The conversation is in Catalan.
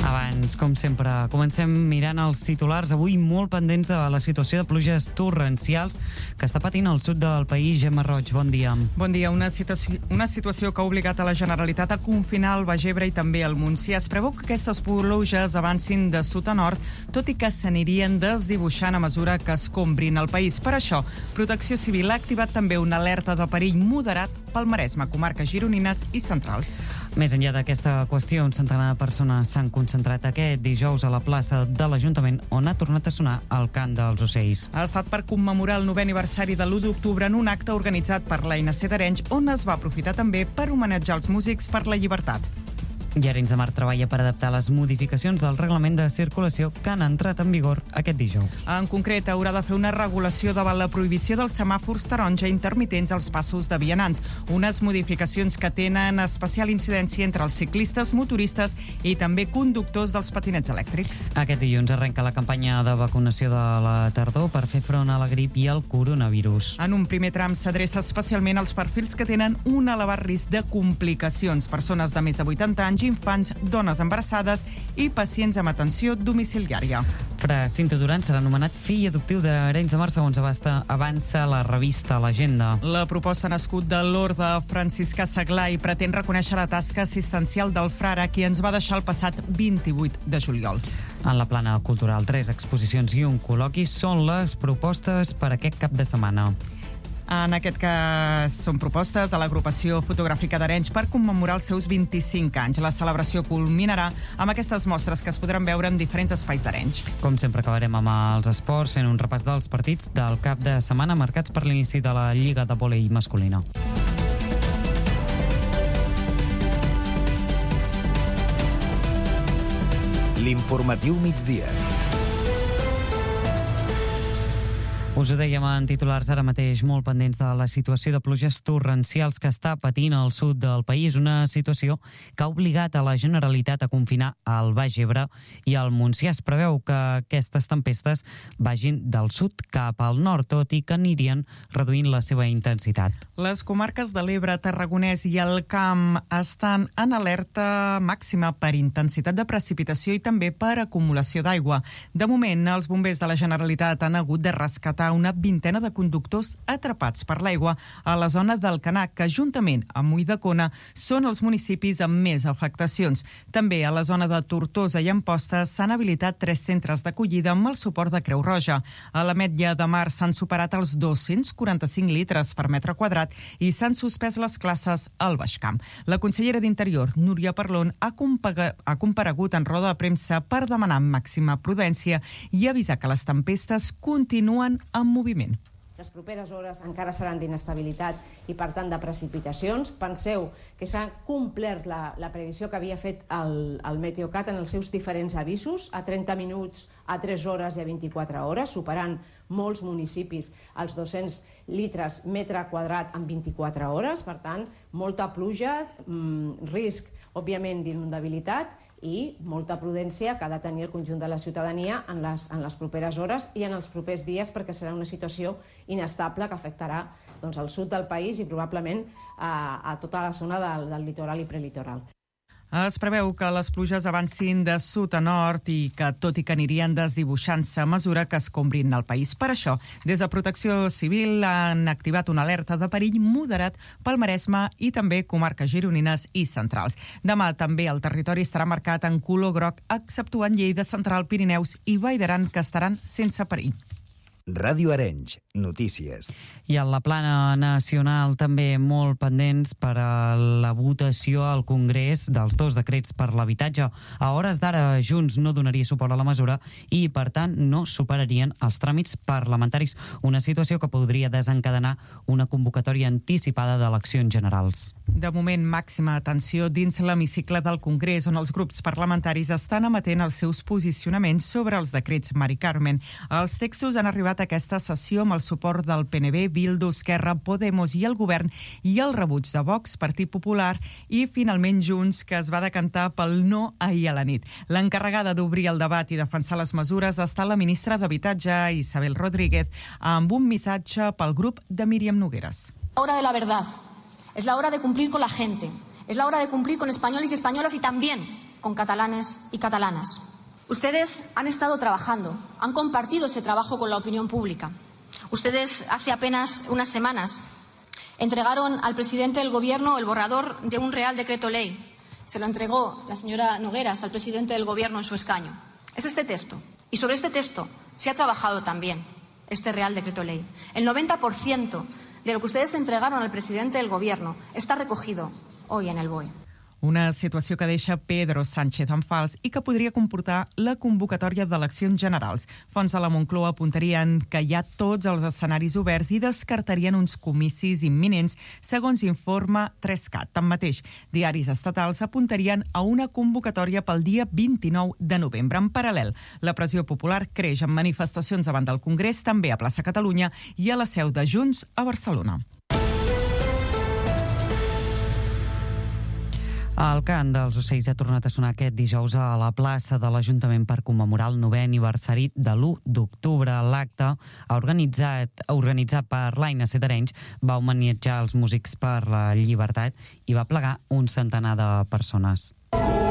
Abans, com sempre, comencem mirant els titulars. Avui molt pendents de la situació de pluges torrencials que està patint al sud del país. Gemma Roig, bon dia. Bon dia. Una situació que ha obligat a la Generalitat a confinar el Baix Ebre i també el Montsià. Es preveu que aquestes pluges avancin de sud a nord, tot i que s'anirien desdibuixant a mesura que escombrin el país. Per això, Protecció Civil ha activat també una alerta de perill moderat pel Maresme, comarques gironines i centrals. Més enllà d'aquesta qüestió, un centenar de persones s'han concentrat aquest dijous a la plaça de l'Ajuntament, on ha tornat a sonar el cant dels ocells. Ha estat per commemorar el 9è aniversari de l'1 d'octubre en un acte organitzat per l'ANC d'Arenys, on es va aprofitar també per homenatjar els músics per la llibertat. I Arenys de Mar treballa per adaptar les modificacions del reglament de circulació que han entrat en vigor aquest dijous. En concret, haurà de fer una regulació davant la prohibició dels semàfors taronja intermitents als passos de vianants, unes modificacions que tenen especial incidència entre els ciclistes, motoristes i també conductors dels patinets elèctrics. Aquest dilluns arrenca la campanya de vacunació de la tardor per fer front a la grip i al coronavirus. En un primer tram s'adreça especialment als perfils que tenen un elevat risc de complicacions, persones de més de 80 anys, infants, dones embarassades i pacients amb atenció domiciliària. Fra Cinto Duran serà nomenat fill adoptiu d'Arenys de Mar, segons avança la revista L'Agenda. La proposta ha nascut de l'Orde Franciscà Seglar i pretén reconèixer la tasca assistencial del frare, qui ens va deixar el passat 28 de juliol. En la plana cultural, 3 exposicions i un col·loqui són les propostes per aquest cap de setmana. En aquest cas, són propostes de l'agrupació fotogràfica d'Arenys per commemorar els seus 25 anys. La celebració culminarà amb aquestes mostres que es podran veure en diferents espais d'Arenys. Com sempre, acabarem amb els esports, fent un repàs dels partits del cap de setmana marcats per l'inici de la Lliga de Vòlei masculina. L'informatiu migdia. Us ho dèiem en titulars ara mateix, molt pendents de la situació de pluges torrencials que està patint al sud del país, una situació que ha obligat a la Generalitat a confinar el Baix Ebre i el Montsià. Es preveu que aquestes tempestes vagin del sud cap al nord, tot i que anirien reduint la seva intensitat. Les comarques de l'Ebre, Tarragonès i el Camp estan en alerta màxima per intensitat de precipitació i també per acumulació d'aigua. De moment, els bombers de la Generalitat han hagut de rescatar una vintena de conductors atrapats per l'aigua a la zona del Canà, que juntament amb Ulldecona són els municipis amb més afectacions. També a la zona de Tortosa i Amposta s'han habilitat 3 centres d'acollida amb el suport de Creu Roja. A l'Ametlla de Mar s'han superat els 245 litres per metre quadrat i s'han suspès les classes al Baix Camp. La consellera d'Interior, Núria Parlon, ha comparegut en roda de premsa per demanar màxima prudència i avisar que les tempestes continuen en moviment. Les properes hores encara seran d'inestabilitat i, per tant, de precipitacions. Penseu que s'ha complert la previsió que havia fet el Meteocat en els seus diferents avisos, a 30 minuts, a 3 hores i a 24 hores, superant molts municipis els 200 litres metre quadrat en 24 hores. Per tant, molta pluja, risc, òbviament, d'inundabilitat i molta prudència que ha de tenir el conjunt de la ciutadania en les properes hores i en els propers dies, perquè serà una situació inestable que afectarà el sud del país i probablement a tota la zona del litoral i prelitoral. Es preveu que les pluges avancin de sud a nord i que, tot i que anirien desdibuixant-se a mesura que escombrin el país. Per això, des de Protecció Civil han activat una alerta de perill moderat pel Maresme i també comarques gironines i centrals. Demà també el territori estarà marcat en color groc, exceptuant Lleida, Central, Pirineus i Vall d'Aran, que estaran sense perill. Ràdio Arenys, notícies. I a la plana nacional també molt pendents per a la votació al Congrés dels 2 decrets per l'habitatge. A hores d'ara, Junts no donaria suport a la mesura i, per tant, no superarien els tràmits parlamentaris, una situació que podria desencadenar una convocatòria anticipada d'eleccions generals. De moment, màxima atenció dins l'hemicicle del Congrés, on els grups parlamentaris estan emetent els seus posicionaments sobre els decrets Mari Carmen. Els textos han arribat a aquesta sessió amb el suport del PNB, Bildu, Esquerra, Podemos i el govern i el rebuig de Vox, Partit Popular i, finalment, Junts, que es va decantar pel no ahir a la nit. L'encarregada d'obrir el debat i defensar les mesures ha estat la ministra d'Habitatge, Isabel Rodríguez, amb un missatge pel grup de Míriam Nogueras. La hora de la verdad. Es la hora de cumplir con la gente. Es la hora de cumplir con españoles y españolas y también con catalanes y catalanas. Ustedes han estado trabajando, han compartido ese trabajo con la opinión pública. Ustedes hace apenas unas semanas entregaron al presidente del Gobierno el borrador de un Real Decreto Ley. Se lo entregó la señora Nogueras al presidente del Gobierno en su escaño. Es este texto. Y sobre este texto se ha trabajado también este Real Decreto Ley. El 90% de lo que ustedes entregaron al presidente del Gobierno está recogido hoy en el BOE. Una situació que deixa Pedro Sánchez en fals i que podria comportar la convocatòria d'eleccions generals. Fonts de la Moncloa apuntarien que hi ha tots els escenaris oberts i descartarien uns comicis imminents, segons informa 3CAT. Tanmateix, diaris estatals apuntarien a una convocatòria pel dia 29 de novembre. En paral·lel, la pressió popular creix en manifestacions davant del Congrés, també a Plaça Catalunya i a la seu de Junts a Barcelona. El cant dels ocells ha tornat a sonar aquest dijous a la plaça de l'Ajuntament per commemorar el 9è aniversari de l'1 d'octubre. L'acte, organitzat per l'ANC d'Arenys, va homenatjar els músics per la llibertat i va plegar un centenar de persones.